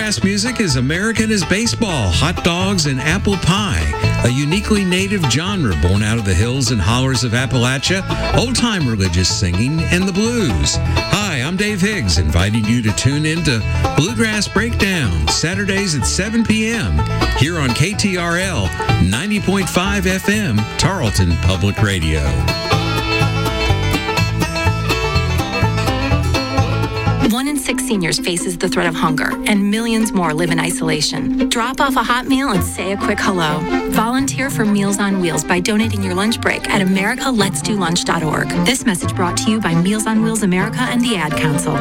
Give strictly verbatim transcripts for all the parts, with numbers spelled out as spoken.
Bluegrass music is American as baseball, hot dogs, and apple pie. A uniquely native genre born out of the hills and hollers of Appalachia, old-time religious singing, and the blues. Hi, I'm Dave Higgs, inviting you to tune in to Bluegrass Breakdown, Saturdays at seven p.m. here on K T R L ninety point five F M, Tarleton Public Radio. One in six seniors faces the threat of hunger, and millions more live in isolation. Drop off a hot meal and say a quick hello. Volunteer for Meals on Wheels by donating your lunch break at america lets do lunch dot org. This message brought to you by Meals on Wheels America and the Ad Council.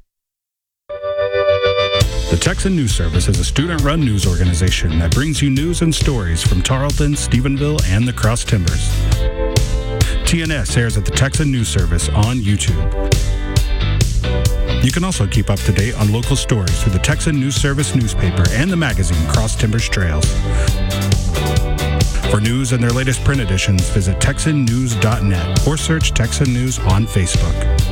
The Texan News Service is a student-run news organization that brings you news and stories from Tarleton, Stephenville, and the Cross Timbers. T N S airs at the Texan News Service on YouTube. You can also keep up to date on local stories through the Texan News Service newspaper and the magazine Cross Timbers Trails. For news and their latest print editions, visit texan news dot net or search Texan News on Facebook.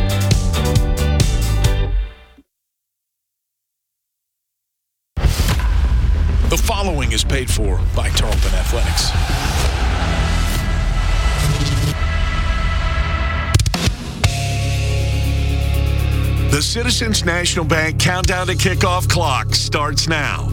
The following is paid for by Tarleton Athletics. The Citizens National Bank Countdown to Kickoff clock starts now.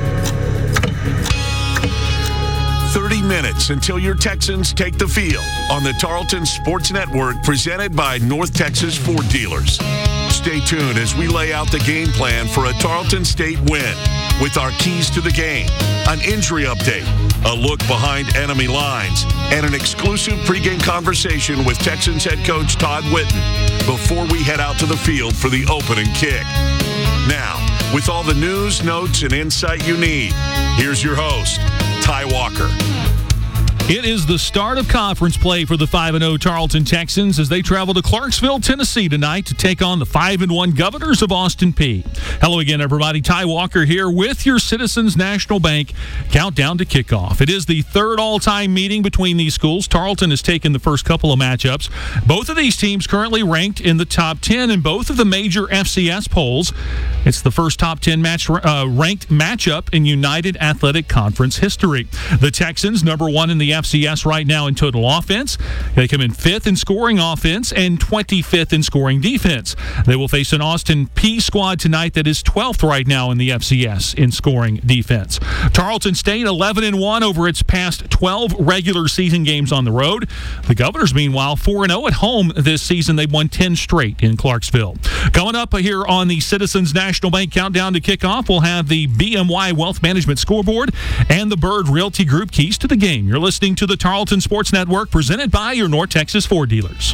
thirty minutes until your Texans take the field on the Tarleton Sports Network, presented by North Texas Ford Dealers. Stay tuned as we lay out the game plan for a Tarleton State win with our keys to the game, an injury update, a look behind enemy lines, and an exclusive pregame conversation with Texans head coach Todd Whitten before we head out to the field for the opening kick. Now, with all the news, notes, and insight you need, here's your host, Ty Walker. It is the start of conference play for the five and oh Tarleton Texans as they travel to Clarksville, Tennessee tonight to take on the five and one Governors of Austin Peay. Hello again, everybody. Ty Walker here with your Citizens National Bank countdown to kickoff. It is the third all-time meeting between these schools. Tarleton has taken the first couple of matchups. Both of these teams currently ranked in the top ten in both of the major F C S polls. It's the first top ten match uh, ranked matchup in United Athletic Conference history. The Texans, number one in the F C S right now in total offense. They come in fifth in scoring offense and twenty-fifth in scoring defense. They will face an Austin Peay squad tonight that is twelfth right now in the F C S in scoring defense. Tarleton State eleven and one over its past twelve regular season games on the road. The Governors, meanwhile, four and oh at home this season. They've won ten straight in Clarksville. Coming up here on the Citizens National Bank Countdown to Kickoff, we'll have the B M Y Wealth Management Scoreboard and the Bird Realty Group keys to the game. You're listening to the Tarleton Sports Network, presented by your North Texas Ford dealers.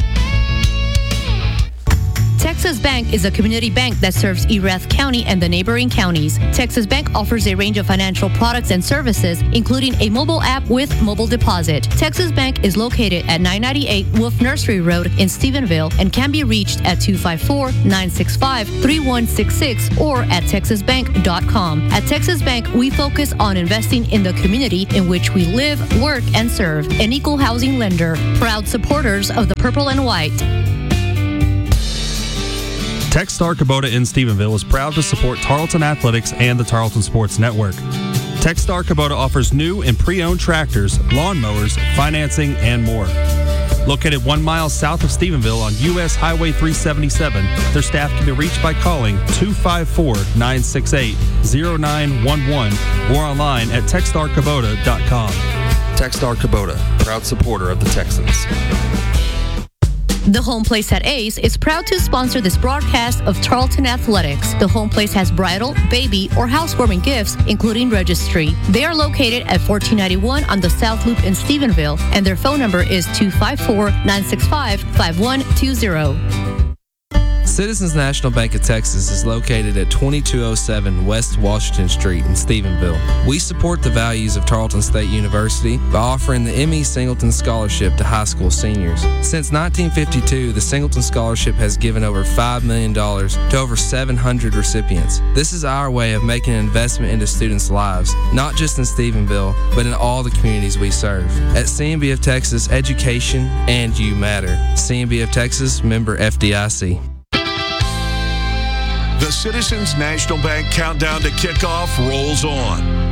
Texas Bank is a community bank that serves Erath County and the neighboring counties. Texas Bank offers a range of financial products and services, including a mobile app with mobile deposit. Texas Bank is located at nine ninety-eight Wolf Nursery Road in Stephenville and can be reached at two five four, nine six five, three one six six or at texas bank dot com. At Texas Bank, we focus on investing in the community in which we live, work, and serve. An equal housing lender. Proud supporters of the Purple and White. Techstar Kubota in Stephenville is proud to support Tarleton Athletics and the Tarleton Sports Network. Techstar Kubota offers new and pre-owned tractors, lawnmowers, financing, and more. Located one mile south of Stephenville on U S Highway three seventy-seven, their staff can be reached by calling two five four, nine six eight, zero nine one one or online at techstar kubota dot com. Techstar Kubota, proud supporter of the Texans. The Home Place at Ace is proud to sponsor this broadcast of Tarleton Athletics. The Home Place has bridal, baby, or housewarming gifts, including registry. They are located at fourteen ninety-one on the South Loop in Stephenville, and their phone number is two five four, nine six five, five one two zero. Citizens National Bank of Texas is located at twenty-two oh seven West Washington Street in Stephenville. We support the values of Tarleton State University by offering the M E Singleton Scholarship to high school seniors. Since nineteen fifty-two, the Singleton Scholarship has given over five million dollars to over seven hundred recipients. This is our way of making an investment into students' lives, not just in Stephenville, but in all the communities we serve. At C N B F Texas, education and you matter. C N B F Texas, member F D I C. The Citizens National Bank countdown to kickoff rolls on.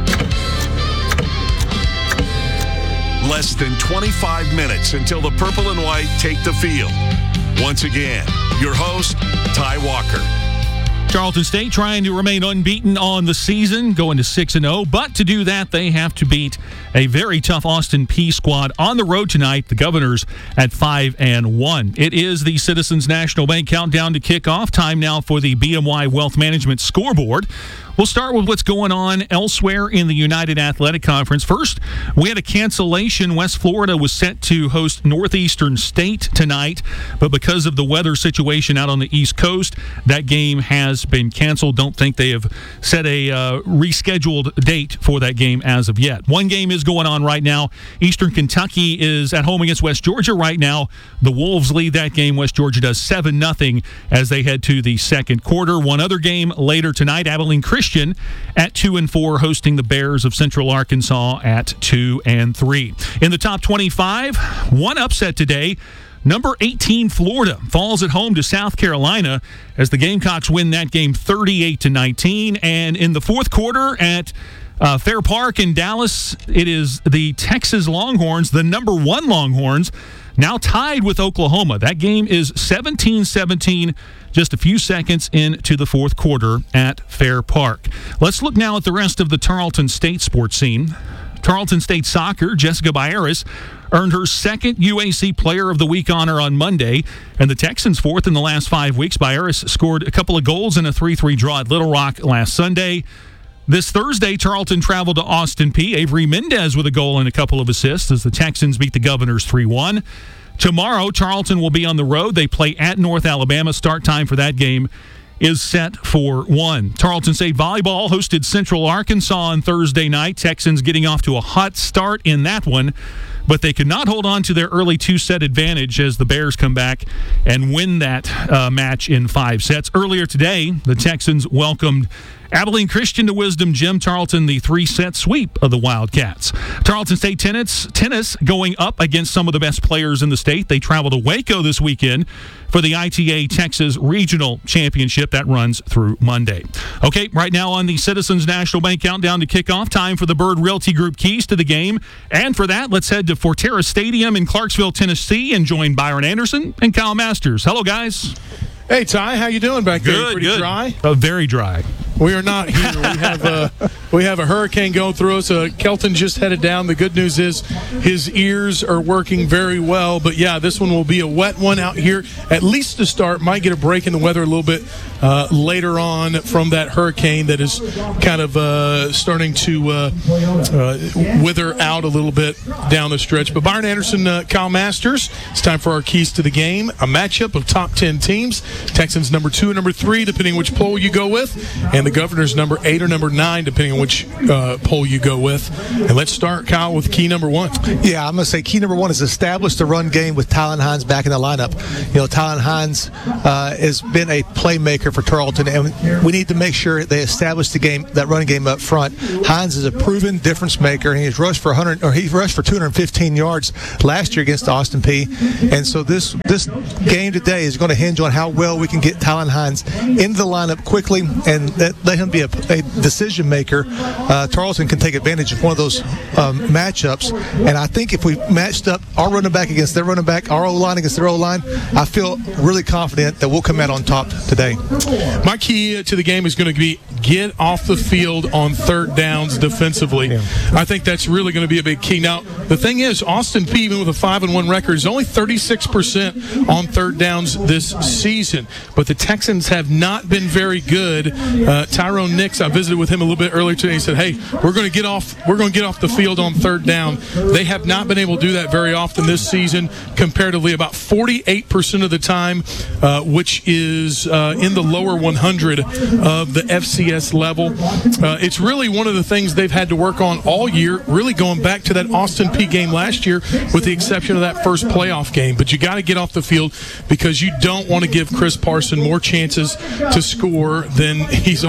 Less than twenty-five minutes until the purple and white take the field. Once again, your host, Ty Walker. Tarleton State trying to remain unbeaten on the season, going to six and oh, but to do that, they have to beat a very tough Austin Peay squad on the road tonight. The Governors at five and one. It is the Citizens National Bank countdown to kickoff. Time now for the B M Y Wealth Management scoreboard. We'll start with what's going on elsewhere in the United Athletic Conference. First, we had a cancellation. West Florida was set to host Northeastern State tonight, but because of the weather situation out on the East Coast, that game has been canceled. Don't think they have set a uh, rescheduled date for that game as of yet. One game is going on right now. Eastern Kentucky is at home against West Georgia right now. The Wolves lead that game. West Georgia does seven nothing as they head to the second quarter. One other game later tonight, Abilene Christian at two and four, hosting the Bears of Central Arkansas at two and three. In the top twenty-five, one upset today. Number eighteen, Florida, falls at home to South Carolina as the Gamecocks win that game thirty-eight to nineteen. And in the fourth quarter at uh, Fair Park in Dallas, it is the Texas Longhorns, the number one Longhorns, now tied with Oklahoma. That game is seventeen seventeen, just a few seconds into the fourth quarter at Fair Park. Let's look now at the rest of the Tarleton State sports scene. Tarleton State soccer, Jessica Bieris earned her second U A C Player of the Week honor on Monday, and the Texans fourth in the last five weeks. Bieris scored a couple of goals in a three three draw at Little Rock last Sunday. This Thursday, Tarleton traveled to Austin Peay. Avery Mendez with a goal and a couple of assists as the Texans beat the Governors three one. Tomorrow, Tarleton will be on the road. They play at North Alabama. Start time for that game is set for one. Tarleton State Volleyball hosted Central Arkansas on Thursday night. Texans getting off to a hot start in that one, but they could not hold on to their early two-set advantage as the Bears come back and win that uh, match in five sets. Earlier today, the Texans welcomed Abilene Christian to Wisdom Gym. Tarleton, the three-set sweep of the Wildcats. Tarleton State tennis, tennis going up against some of the best players in the state. They travel to Waco this weekend for the I T A Texas Regional Championship that runs through Monday. Okay, right now on the Citizens National Bank countdown to kickoff, time for the Bird Realty Group keys to the game. And for that, let's head to Forterra Stadium in Clarksville, Tennessee, and join Byron Anderson and Kyle Masters. Hello, guys. Hey, Ty, how you doing back there? Good, Pretty good. dry? Uh, very dry. We are not here. We have a, we have a hurricane going through us. Uh, Kelton just headed down. The good news is his ears are working very well. But, yeah, this one will be a wet one out here, at least to start. Might get a break in the weather a little bit uh, later on from that hurricane that is kind of uh, starting to uh, uh, wither out a little bit down the stretch. But Byron Anderson, uh, Kyle Masters, it's time for our keys to the game. A matchup of top ten teams. Texans number two and number three, depending which poll you go with. And the Governors number eight or number nine, depending on which uh, poll you go with. And let's start, Kyle, with key number one. Yeah, I'm going to say key number one is establish the run game with Tylen Hines back in the lineup. You know, Tylen Hines uh, has been a playmaker for Tarleton, and we need to make sure they establish the game, that running game up front. Hines is a proven difference maker, and he's rushed for one hundred, or he rushed for two hundred fifteen yards last year against Austin Peay. And so this this game today is going to hinge on how well we can get Tylen Hines into the lineup quickly and that let him be a, a decision maker. Uh, Tarleton can take advantage of one of those um, matchups, and I think if we matched up our running back against their running back, our O-line against their O-line, I feel really confident that we'll come out on top today. My key to the game is going to be get off the field on third downs defensively. Yeah. I think that's really going to be a big key. Now, the thing is, Austin Peay, even with a five and one record, is only thirty-six percent on third downs this season, but the Texans have not been very good. Uh, Tyrone Nix, I visited with him a little bit earlier today. He said, "Hey, we're going to get off. We're going to get off the field on third down." They have not been able to do that very often this season, comparatively about forty-eight percent of the time, uh, which is uh, in the lower one hundred of the F C S level. Uh, it's really one of the things they've had to work on all year, really going back to that Austin Peay game last year, with the exception of that first playoff game. But you got to get off the field because you don't want to give Chris Parson more chances to score than he's already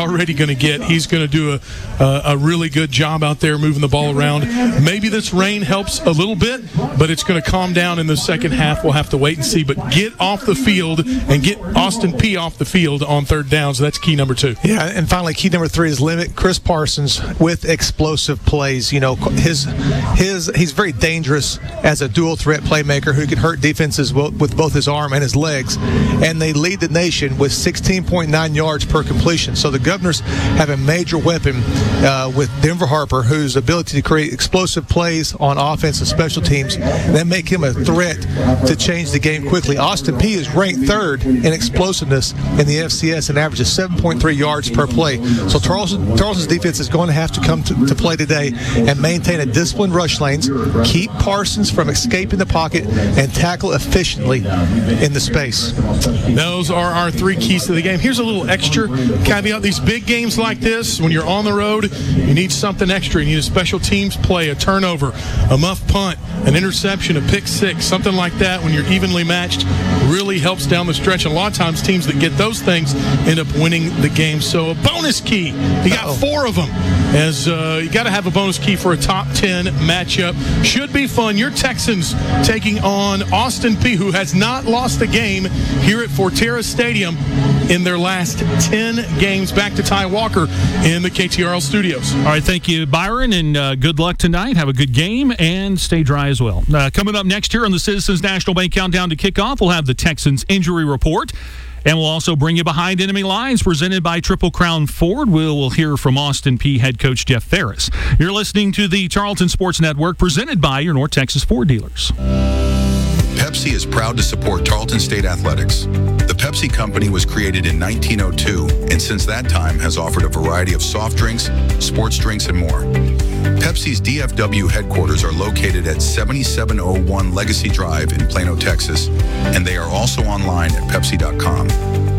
already going to get. He's going to do a, a a really good job out there moving the ball around. Maybe this rain helps a little bit, but it's going to calm down in the second half. We'll have to wait and see. But get off the field and get Austin Peay off the field on third downs. That's key number two. Yeah, and finally, key number three is limit Chris Parsons with explosive plays. You know, his his he's very dangerous as a dual threat playmaker who can hurt defenses with both his arm and his legs. And they lead the nation with sixteen point nine yards per completion. So the Governors have a major weapon uh, with Denver Harper, whose ability to create explosive plays on offense and special teams that make him a threat to change the game quickly. Austin Peay is ranked third in explosiveness in the F C S and averages seven point three yards per play. So Tarleton, Tarleton's defense is going to have to come to, to play today and maintain a disciplined rush lanes, keep Parsons from escaping the pocket, and tackle efficiently in the space. Those are our three keys to the game. Here's a little extra caveat. These big games like this, when you're on the road, you need something extra. You need a special teams play, a turnover, a muff punt, an interception, a pick six, something like that when you're evenly matched really helps down the stretch. And a lot of times teams that get those things end up winning the game. So a bonus key. You got Uh-oh. four of them. As uh, you got to have a bonus key for a top ten matchup. Should be fun. Your Texans taking on Austin Peay, who has not lost a game here at Forterra Stadium in their last ten games. Back to Ty Walker in the K T R L studios. All right, thank you, Byron, and uh, good luck tonight. Have a good game and stay dry as well. Uh, coming up next here on the Citizens National Bank Countdown to Kickoff, we'll have the Texans injury report. And we'll also bring you Behind Enemy Lines, presented by Triple Crown Ford. We'll, we'll hear from Austin Peay head coach Jeff Ferris. You're listening to the Tarleton Sports Network, presented by your North Texas Ford dealers. Pepsi is proud to support Tarleton State Athletics. The Pepsi Company was created in nineteen oh two, and since that time has offered a variety of soft drinks, sports drinks, and more. Pepsi's D F W headquarters are located at seventy-seven oh one Legacy Drive in Plano, Texas, and they are also online at Pepsi dot com.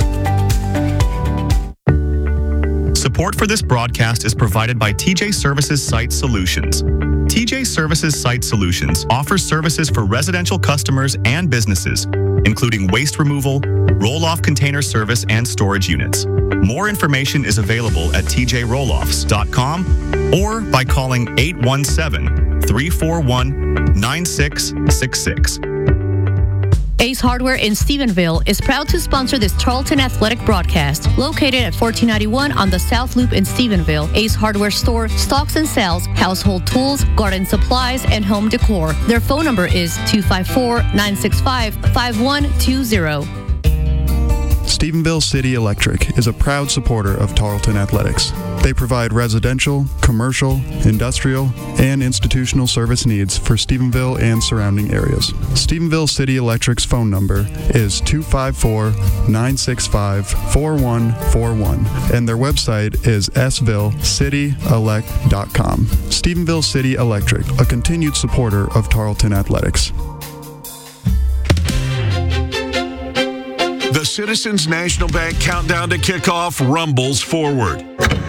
Support for this broadcast is provided by T J Services Site Solutions. T J Services Site Solutions offers services for residential customers and businesses, including waste removal, roll-off container service, and storage units. More information is available at T J roll offs dot com or by calling eight one seven, three four one, nine six six six. Ace Hardware in Stephenville is proud to sponsor this Tarleton Athletic broadcast. Located at fourteen ninety-one on the South Loop in Stephenville, Ace Hardware store stocks and sells household tools, garden supplies, and home decor. Their phone number is two five four, nine six five, five one two zero. Stephenville City Electric is a proud supporter of Tarleton Athletics. They provide residential, commercial, industrial, and institutional service needs for Stephenville and surrounding areas. Stephenville City Electric's phone number is two five four, nine six five, four one four one, and their website is s ville city elect dot com. Stephenville City Electric, a continued supporter of Tarleton Athletics. The Citizens National Bank Countdown to Kickoff rumbles forward.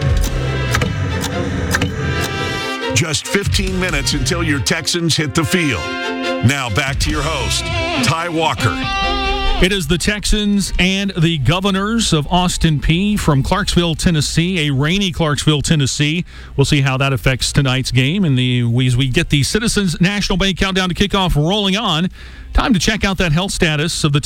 Just fifteen minutes until your Texans hit the field. Now back to your host, Ty Walker. It is the Texans and the Governors of Austin Peay from Clarksville, Tennessee, a rainy Clarksville, Tennessee. We'll see how that affects tonight's game. And the, as we get the Citizens National Bank Countdown to Kickoff rolling on, time to check out that health status of the